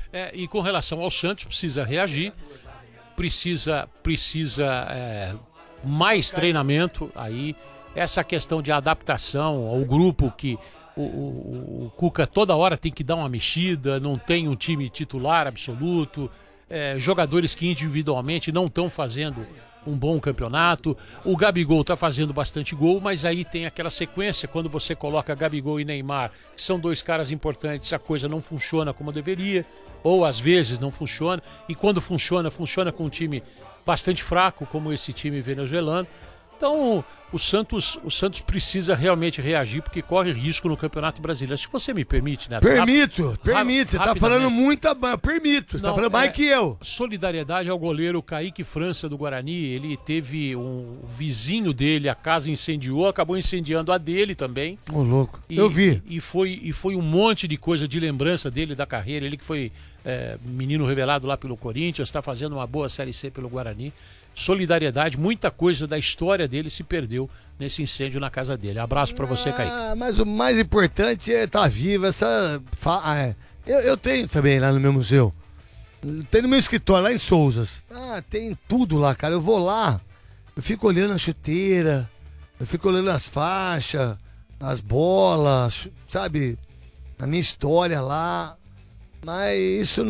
E com relação ao Santos, precisa reagir, precisa mais treinamento aí, essa questão de adaptação ao grupo que o Cuca toda hora tem que dar uma mexida, não tem um time titular absoluto, jogadores que individualmente não estão fazendo um bom campeonato. O Gabigol está fazendo bastante gol, mas aí tem aquela sequência, quando você coloca Gabigol e Neymar, que são dois caras importantes, a coisa não funciona como deveria, ou às vezes não funciona, e quando funciona com um time bastante fraco, como esse time venezuelano. Então o Santos precisa realmente reagir, porque corre risco no Campeonato Brasileiro. Se você me permite, né? Permito. Você tá falando muita... Permito, você tá falando mais que eu. Solidariedade ao goleiro Kaique França do Guarani. Ele teve um vizinho dele, a casa incendiou, acabou incendiando a dele também. Ô, louco. Eu vi. E foi um monte de coisa de lembrança dele da carreira. Ele que foi menino revelado lá pelo Corinthians, está fazendo uma boa Série C pelo Guarani. Solidariedade, muita coisa da história dele se perdeu nesse incêndio na casa dele. Abraço pra você, Kaique. Mas o mais importante é estar vivo. Eu tenho também lá no meu museu. Tem no meu escritório, lá em Souzas. Tem tudo lá, cara. Eu vou lá, eu fico olhando a chuteira, eu fico olhando as faixas, as bolas, sabe? A minha história lá. Mas isso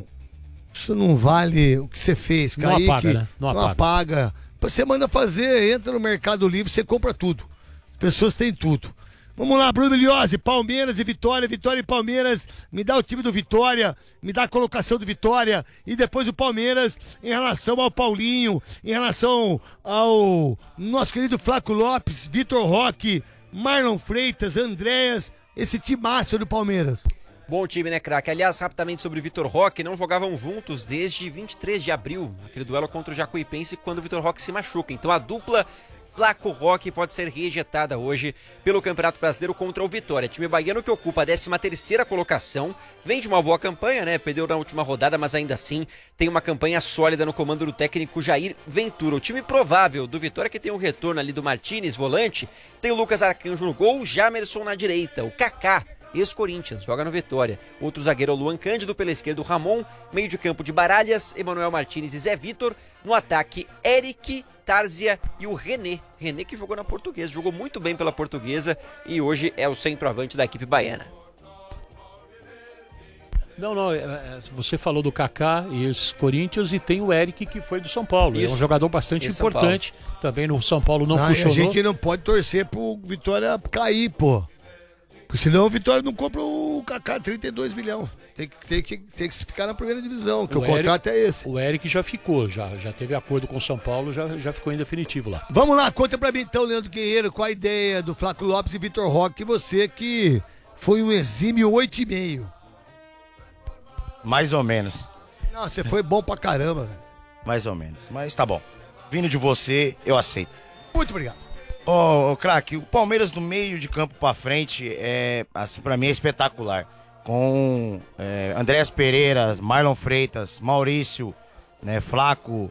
não vale o que você fez, Kaique. Não apaga, né? Não apaga. Você manda fazer, entra no Mercado Livre, você compra tudo. As pessoas têm tudo. Vamos lá, Bruno Miliose, Palmeiras e Vitória e Palmeiras. Me dá o time do Vitória, me dá a colocação do Vitória. E depois o Palmeiras em relação ao Paulinho, em relação ao nosso querido Flaco Lopes, Vitor Roque, Marlon Freitas, Andréas, esse timaço do Palmeiras. Bom time, né, craque? Aliás, rapidamente sobre o Vitor Roque, não jogavam juntos desde 23 de abril, aquele duelo contra o Jacuipense, quando o Vitor Roque se machuca. Então a dupla Flaco Roque pode ser rejetada hoje pelo Campeonato Brasileiro contra o Vitória. Time baiano que ocupa a 13ª colocação, vem de uma boa campanha, né? Perdeu na última rodada, mas ainda assim tem uma campanha sólida no comando do técnico Jair Ventura. O time provável do Vitória, que tem o retorno ali do Martínez, volante, tem o Lucas Arcanjo no gol, Jamerson na direita, o Kaká, ex-Corinthians, joga no Vitória. Outro zagueiro é o Luan Cândido, pela esquerda o Ramon, meio de campo de Baralhas, Emanuel Martínez e Zé Vitor. No ataque, Eric, Tárzia e o René. René que jogou na Portuguesa, jogou muito bem pela Portuguesa e hoje é o centroavante da equipe baiana. Não, você falou do Kaká, ex-Corinthians, e tem o Eric, que foi do São Paulo. Isso. É um jogador bastante importante. Também no São Paulo não funcionou. A gente não pode torcer pro Vitória cair, pô. Porque senão o Vitória não compra o Kaká 32 milhões. Tem que ficar na primeira divisão, que o contrato é esse. O Eric já ficou, já teve acordo com o São Paulo, já ficou em definitivo lá. Vamos lá, conta pra mim então, Leandro Guerreiro, qual a ideia do Flaco Lopes e Vitor Roque, você que foi um exímio 8,5. Mais ou menos. Não, você foi bom pra caramba, velho. Mais ou menos, mas tá bom. Vindo de você, eu aceito. Muito obrigado. Craque, o Palmeiras do meio de campo pra frente, assim, pra mim é espetacular. Com Andréas Pereira, Marlon Freitas, Maurício, né, Flaco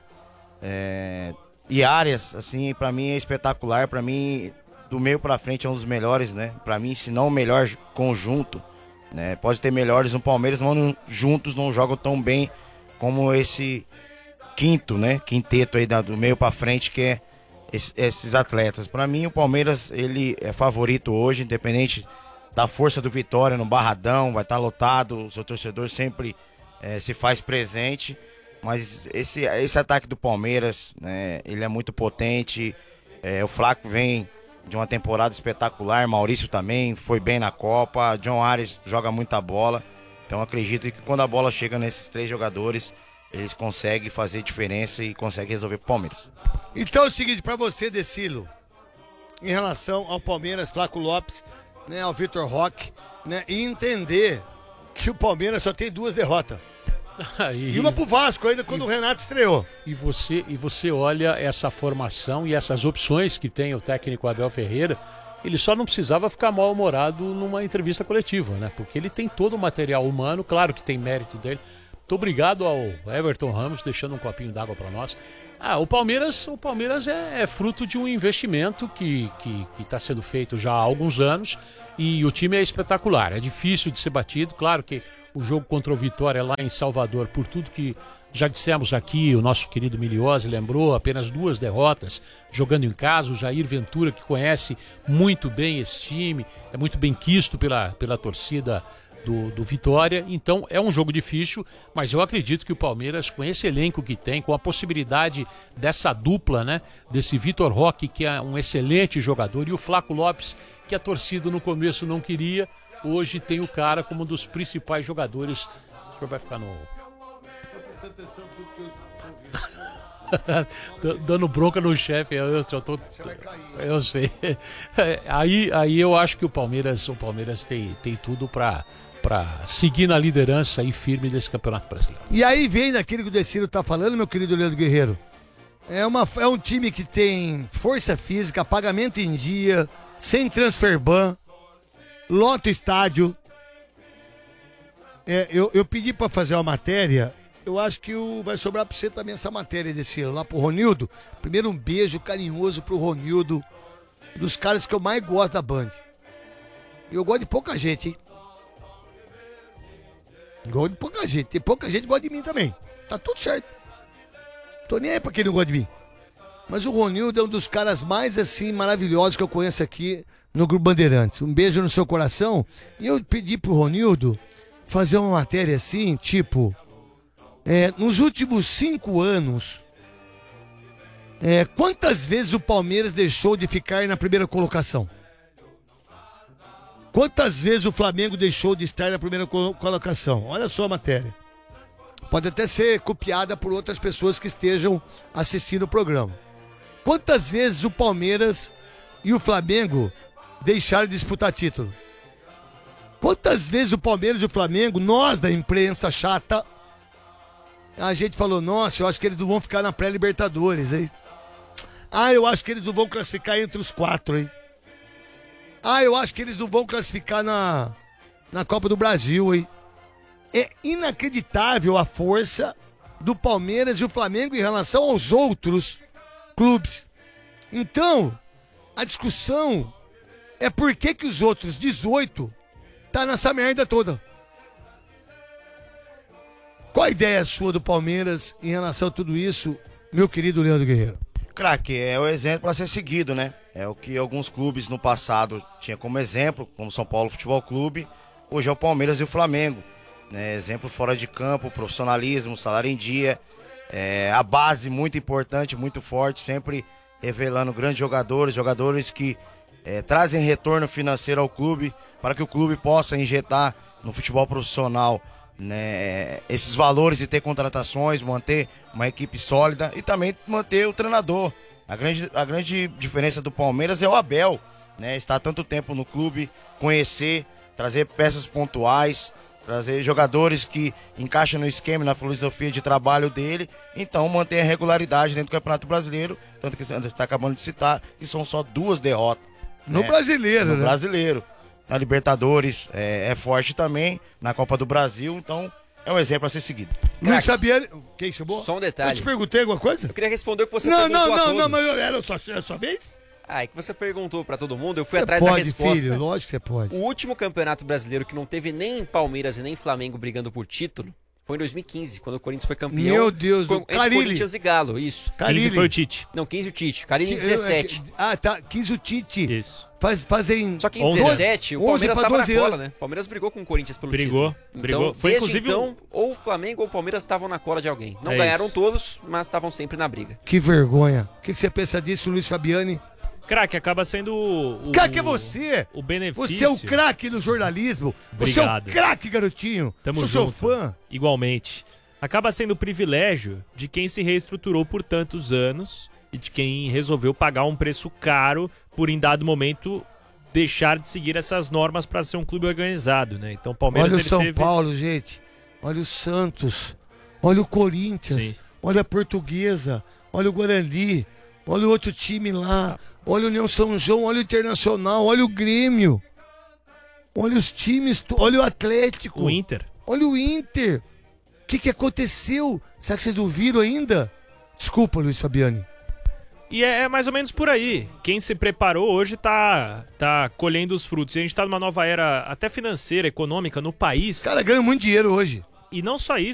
e Arias, assim, pra mim é espetacular. Pra mim, do meio pra frente é um dos melhores, né? Pra mim, se não o melhor conjunto, né? Pode ter melhores no Palmeiras, mas juntos não jogam tão bem como esse quinteto aí do meio pra frente, que é esses atletas. Para mim o Palmeiras, ele é favorito hoje, independente da força do Vitória no Barradão, vai estar lotado, o seu torcedor sempre se faz presente, mas esse ataque do Palmeiras, né, ele é muito potente. O Flaco vem de uma temporada espetacular, Maurício também foi bem na Copa, John Arias joga muita bola, então acredito que quando a bola chega nesses três jogadores, eles conseguem fazer diferença e conseguem resolver pro Palmeiras. Então é o seguinte, pra você, Decilo, em relação ao Palmeiras, Flaco Lopes, né, ao Vitor Roque, né, e entender que o Palmeiras só tem 2 derrotas. E uma pro Vasco ainda quando o Renato estreou. E você olha essa formação e essas opções que tem o técnico Abel Ferreira, ele só não precisava ficar mal-humorado numa entrevista coletiva, né? Porque ele tem todo o material humano, claro que tem mérito dele, Muito obrigado ao Everton Ramos deixando um copinho d'água para nós. O Palmeiras é fruto de um investimento que está sendo feito já há alguns anos e o time é espetacular. É difícil de ser batido. Claro que o jogo contra o Vitória lá em Salvador, por tudo que já dissemos aqui, o nosso querido Miliose lembrou, apenas 2 derrotas jogando em casa. O Jair Ventura, que conhece muito bem esse time, é muito bem quisto pela torcida do Vitória. Então é um jogo difícil, mas eu acredito que o Palmeiras, com esse elenco que tem, com a possibilidade dessa dupla, né, desse Vitor Roque, que é um excelente jogador, e o Flaco Lopes, que a torcida no começo não queria, hoje tem o cara como um dos principais jogadores. O senhor vai ficar no... dando bronca no chefe, eu sei. Aí eu acho que o Palmeiras tem tudo para seguir na liderança aí firme desse Campeonato Brasileiro. E aí vem daquilo que o Deciro tá falando, meu querido Leandro Guerreiro. É um time que tem força física, pagamento em dia, sem transfer ban, lota o estádio. Eu pedi para fazer uma matéria. Eu acho que vai sobrar pra você também essa matéria desse ano, lá pro Ronildo. Primeiro, um beijo carinhoso pro Ronildo, dos caras que eu mais gosto da Band. Eu gosto de pouca gente, hein? Gosto de pouca gente. Tem pouca gente que gosta de mim também. Tá tudo certo. Tô nem aí pra quem não gosta de mim. Mas o Ronildo é um dos caras mais, assim, maravilhosos que eu conheço aqui no Grupo Bandeirantes. Um beijo no seu coração. E eu pedi pro Ronildo fazer uma matéria assim, tipo... nos últimos 5 anos, quantas vezes o Palmeiras deixou de ficar na primeira colocação? Quantas vezes o Flamengo deixou de estar na primeira colocação? Olha só a matéria. Pode até ser copiada por outras pessoas que estejam assistindo o programa. Quantas vezes o Palmeiras e o Flamengo deixaram de disputar título? Quantas vezes o Palmeiras e o Flamengo, nós da imprensa chata, a gente falou, nossa, eu acho que eles não vão ficar na pré-Libertadores, hein? Eu acho que eles não vão classificar entre os 4, hein? Eu acho que eles não vão classificar na Copa do Brasil, hein? É inacreditável a força do Palmeiras e o Flamengo em relação aos outros clubes. Então, a discussão é por que os outros 18 tá nessa merda toda. Qual a ideia sua do Palmeiras em relação a tudo isso, meu querido Leandro Guerreiro? Craque, é o exemplo para ser seguido, né? É o que alguns clubes no passado tinham como exemplo, como São Paulo Futebol Clube, hoje é o Palmeiras e o Flamengo. Né? Exemplo fora de campo, profissionalismo, salário em dia, a base muito importante, muito forte, sempre revelando grandes jogadores que trazem retorno financeiro ao clube, para que o clube possa injetar no futebol profissional, né, esses valores de ter contratações, manter uma equipe sólida e também manter o treinador. A grande diferença do Palmeiras é o Abel, né, estar tanto tempo no clube, conhecer, trazer peças pontuais, trazer jogadores que encaixam no esquema, na filosofia de trabalho dele, então manter a regularidade dentro do Campeonato Brasileiro, tanto que você está acabando de citar, que são só 2 derrotas. No brasileiro, no né? Brasileiro. Na Libertadores é forte também, na Copa do Brasil, então é um exemplo a ser seguido. Luiz Fabiani, quem chamou? Só um detalhe. Eu te perguntei alguma coisa? Eu queria responder o que você perguntou a todos. Não, mas era a sua vez? É que você perguntou pra todo mundo, eu fui Você atrás pode, da resposta. filho, lógico que você pode. O último campeonato brasileiro que não teve nem Palmeiras e nem Flamengo brigando por título foi em 2015, quando o Corinthians foi campeão. Meu Deus, entre Carille. Corinthians e Galo, isso. 15 foi o Tite. Não, 15 o Tite. Carille em 17. Tá, 15 o Tite. Isso. Fazem... Só que em 11, 17 o 11 Palmeiras pra estava na 12 cola, anos. né? O Palmeiras brigou com o Corinthians pelo Brigou. título. Foi Desde inclusive então, ou o Flamengo ou o Palmeiras estavam na cola de alguém. Não É ganharam isso. todos, mas estavam sempre na briga. Que vergonha. O que você pensa disso, Luiz Fabiani? Craque, acaba sendo o Craque é você! o benefício. Você é o craque no jornalismo. Você é o Obrigado. craque, garotinho. Tamo Sou junto. seu fã. Igualmente. Acaba sendo o privilégio de quem se reestruturou por tantos anos e de quem resolveu pagar um preço caro por, em dado momento, deixar de seguir essas normas para ser um clube organizado, né? Então o Palmeiras Olha o ele São teve... Paulo, gente. Olha o Santos. Olha o Corinthians. Sim. Olha a Portuguesa. Olha o Guarani. Olha o outro time lá. Olha o União São João. Olha o Internacional. Olha o Grêmio. Olha os times. Olha o Atlético. O Inter. Olha o Inter. O que aconteceu? Será que vocês não viram ainda? Desculpa, Luiz Fabiani. E é mais ou menos por aí. Quem se preparou hoje tá colhendo os frutos. E a gente tá numa nova era até financeira, econômica no país. Cara, ganha muito dinheiro hoje. E não só isso.